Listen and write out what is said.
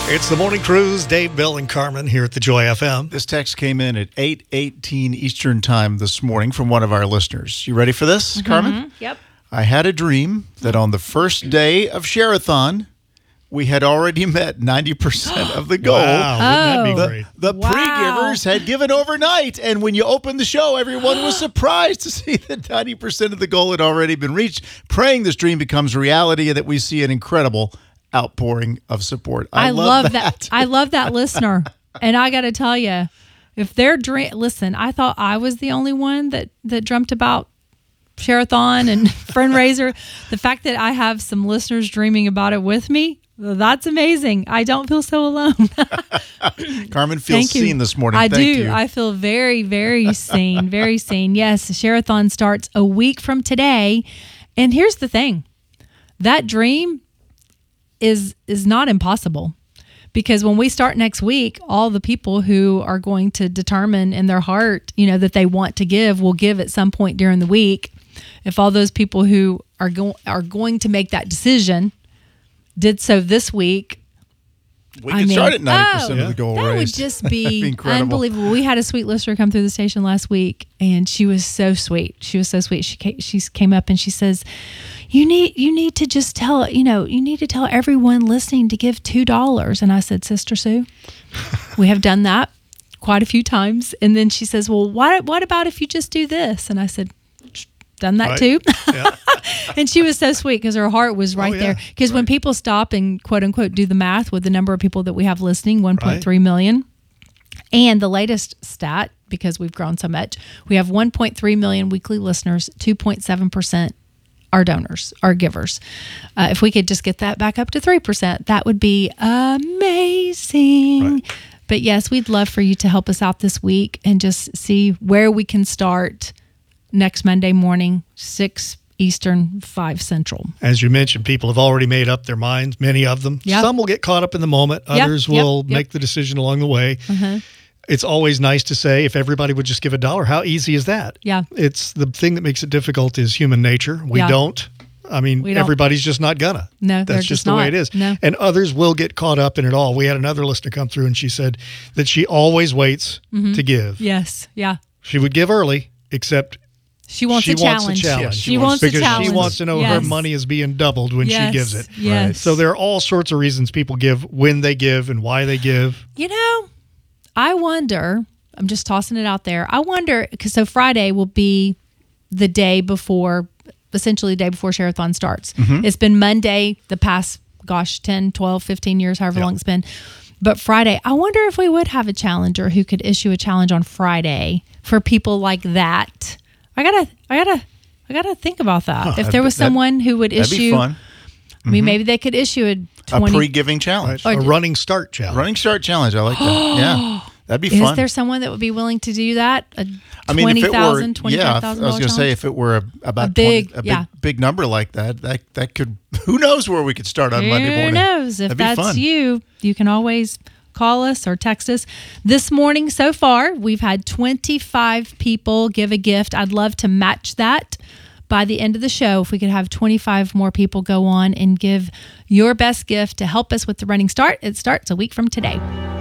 It's the Morning Cruise. Dave, Bill, and Carmen here at the Joy FM. This text came in at 8:18 Eastern Time this morning from one of our listeners. You ready for this, Carmen? Yep. I had a dream that on the first day of Share-a-thon, we had already met 90% of the goal. Wow, wouldn't that be great? The pre-givers had given overnight, and when you opened the show, everyone was surprised to see that 90% of the goal had already been reached. Praying this dream becomes reality and that we see an incredible outpouring of support. I love that. I love that listener. And I got to tell you, if they're listen, I thought I was the only one that dreamt about Share-a-thon and Friend-Raiser. The fact that I have some listeners dreaming about it with me, that's amazing. I don't feel so alone. Carmen feels seen this morning. I Thank do. you. I feel very, very seen. Very seen. Yes, Share-a-thon starts a week from today. And here's the thing. That dream is not impossible, because when we start next week, all the people who are going to determine in their heart, that they want to give will give at some point during the week. If all those people who are going to make that decision did so this week, we can start at 90% of the goal that raised. would just be incredible. Unbelievable. We had a sweet listener come through the station last week, and she was so sweet. She came up and she says, You need to just tell, you need to tell everyone listening to give $2. And I said, Sister Sue, we have done that quite a few times. And then she says, well, what about if you just do this? And I said, done that too. Yeah. And she was so sweet because her heart was right there. Because when people stop and quote unquote do the math with the number of people that we have listening, 1.3 million. And the latest stat, because we've grown so much, we have 1.3 million weekly listeners, 2.7% are donors, are givers. If we could just get that back up to 3%, that would be amazing. Right. But yes, we'd love for you to help us out this week and just see where we can start next Monday morning, 6 Eastern, 5 Central. As you mentioned, people have already made up their minds, many of them. Yep. Some will get caught up in the moment. Others will make the decision along the way. Uh-huh. It's always nice to say, if everybody would just give $1, how easy is that? Yeah. It's the thing that makes it difficult is human nature. We don't. I mean, everybody's just not gonna. No, that's just the way it is. No. And others will get caught up in it all. We had another listener come through and she said that she always waits to give. Yes. Yeah. She would give early, except she wants a challenge. Yeah, she wants a challenge. Because she wants to know her money is being doubled when she gives it. Yes. Right. So there are all sorts of reasons people give, when they give and why they give. I wonder, I'm just tossing it out there. I wonder, because so Friday will be the day before, essentially the day before Share-a-thon starts. Mm-hmm. It's been Monday the past, 10, 12, 15 years, however long it's been. But Friday, I wonder if we would have a challenger who could issue a challenge on Friday for people like that. I gotta think about that. If there was someone who would issue, that'd be fun. I mean, maybe they could issue a pre-giving challenge, a running start challenge. Running start challenge. I like that. Yeah, that'd be fun. Is there someone that would be willing to do that? I mean, if it were, $25,000 I was going to say, if it were about a big number like that could, who knows where we could start on Monday morning. Who knows? If that's you can always call us or text us. This morning so far, we've had 25 people give a gift. I'd love to match that by the end of the show. If we could have 25 more people go on and give your best gift to help us with the running start. It starts a week from today.